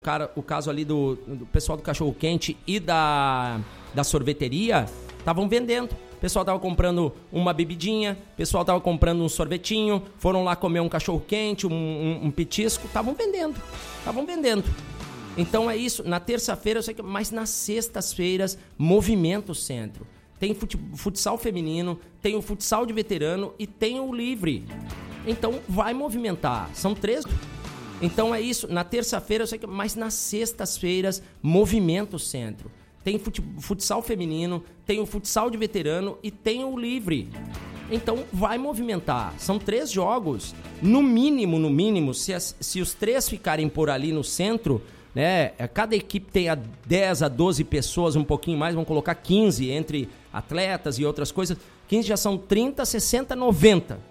O caso ali do pessoal do cachorro-quente e da sorveteria, estavam vendendo. O pessoal estava comprando uma bebidinha, o pessoal estava comprando um sorvetinho, foram lá comer um cachorro-quente, um petisco, estavam vendendo. Então é isso, na terça-feira eu sei que, mas nas sextas-feiras movimenta o centro. Tem futsal feminino, tem o futsal de veterano e tem o livre. Então vai movimentar, são 3. Então é isso, na terça-feira eu sei que, mas nas sextas-feiras movimenta o centro. Tem futsal feminino, tem o futsal de veterano e tem o livre. Então vai movimentar, são 3 jogos. No mínimo, se os 3 ficarem por ali no centro, né, cada equipe tem 10 a 12 pessoas, um pouquinho mais, vamos colocar 15 entre atletas e outras coisas. 15 já são 30, 60, 90.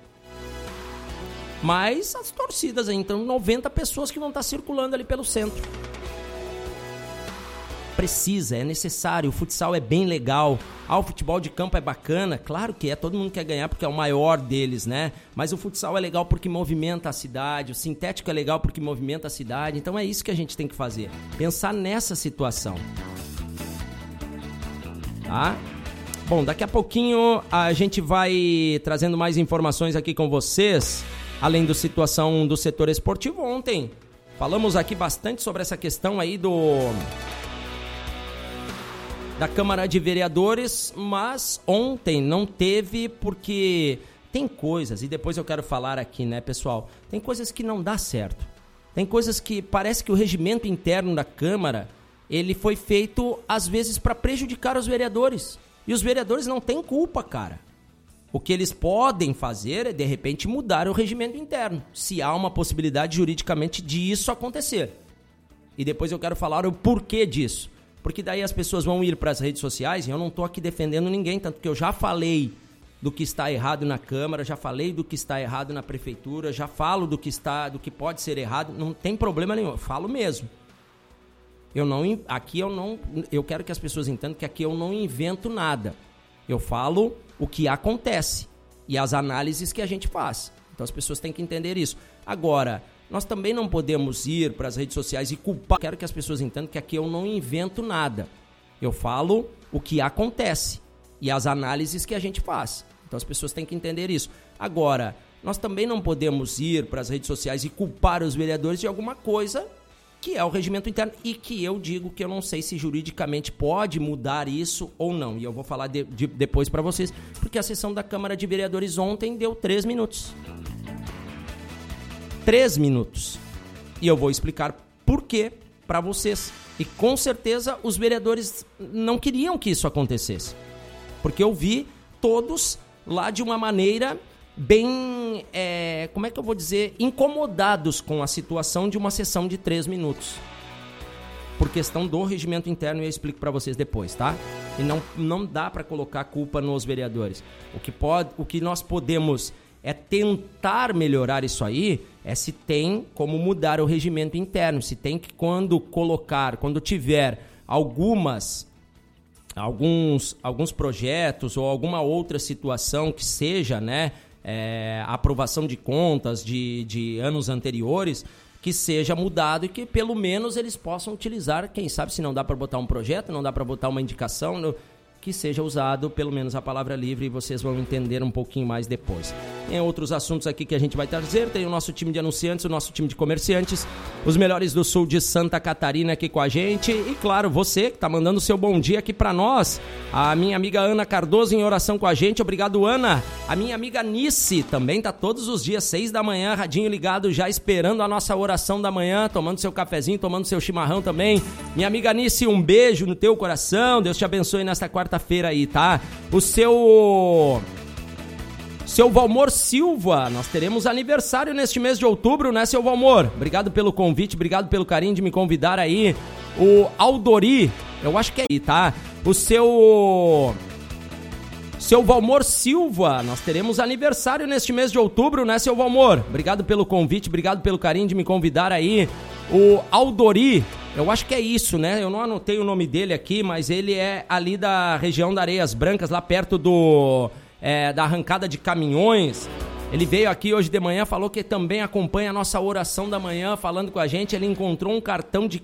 Mas as torcidas, então 90 pessoas que vão estar circulando ali pelo centro. É necessário, o futsal é bem legal. O futebol de campo é bacana, claro que é, todo mundo quer ganhar porque é o maior deles, né? Mas o futsal é legal porque movimenta a cidade, o sintético é legal porque movimenta a cidade, então é isso que a gente tem que fazer, pensar nessa situação. Tá? Bom, daqui a pouquinho a gente vai trazendo mais informações aqui com vocês, além da situação do setor esportivo. Ontem falamos aqui bastante sobre essa questão aí da Câmara de Vereadores, mas ontem não teve porque tem coisas, e depois eu quero falar aqui, né, pessoal, tem coisas que não dá certo. Tem coisas que parece que o regimento interno da Câmara, ele foi feito às vezes para prejudicar os vereadores. E os vereadores não têm culpa, cara. O que eles podem fazer é, de repente, mudar o regimento interno, se há uma possibilidade juridicamente disso acontecer. E depois eu quero falar o porquê disso. Porque daí as pessoas vão ir para as redes sociais, e eu não estou aqui defendendo ninguém, tanto que eu já falei do que está errado na Câmara, já falei do que está errado na Prefeitura, já falo do que pode ser errado, não tem problema nenhum, eu falo mesmo. Eu quero que as pessoas entendam que aqui eu não invento nada. Eu falo o que acontece e as análises que a gente faz. Então as pessoas têm que entender isso. Agora, nós também não podemos ir para as redes sociais e culpar. Eu quero que as pessoas entendam que aqui eu não invento nada. Eu falo o que acontece e as análises que a gente faz. Então as pessoas têm que entender isso. Agora, nós também não podemos ir para as redes sociais e culpar os vereadores de alguma coisa que é o regimento interno e que eu digo que eu não sei se juridicamente pode mudar isso ou não. E eu vou falar depois para vocês, porque a sessão da Câmara de Vereadores ontem deu 3 minutos. 3 minutos. E eu vou explicar por quê para vocês. E com certeza os vereadores não queriam que isso acontecesse. Porque eu vi todos lá de uma maneira bem, como é que eu vou dizer, incomodados com a situação de uma sessão de 3 minutos. Por questão do regimento interno, eu explico para vocês depois, tá? E não dá para colocar culpa nos vereadores. O que nós podemos é tentar melhorar isso aí, se tem como mudar o regimento interno, se tem que quando tiver alguns projetos ou alguma outra situação que seja, né, a aprovação de contas de anos anteriores, que seja mudado e que pelo menos eles possam utilizar, quem sabe se não dá para botar um projeto, não dá para botar uma indicação, que seja usado pelo menos a palavra livre, e vocês vão entender um pouquinho mais depois. Tem outros assuntos aqui que a gente vai trazer, tem o nosso time de anunciantes, o nosso time de comerciantes, os melhores do sul de Santa Catarina aqui com a gente, e claro, você que está mandando o seu bom dia aqui para nós, a minha amiga Ana Cardoso em oração com a gente, obrigado Ana, a minha amiga Nice também tá todos os dias, 6 da manhã, radinho ligado, já esperando a nossa oração da manhã, tomando seu cafezinho, tomando seu chimarrão também, minha amiga Nice, um beijo no teu coração, Deus te abençoe nesta quarta-feira aí, tá? O seu Valmor Silva, nós teremos aniversário neste mês de outubro, né, seu Valmor? Obrigado pelo convite, obrigado pelo carinho de me convidar aí. O Aldori, eu acho que é aí, tá? O seu Valmor Silva, nós teremos aniversário neste mês de outubro, né, seu Valmor? Obrigado pelo convite, obrigado pelo carinho de me convidar aí. O Aldori, eu acho que é isso, né? Eu não anotei o nome dele aqui, mas ele é ali da região da Areias Brancas, lá perto da arrancada de caminhões. Ele veio aqui hoje de manhã, falou que também acompanha a nossa oração da manhã, falando com a gente. Ele encontrou um cartão de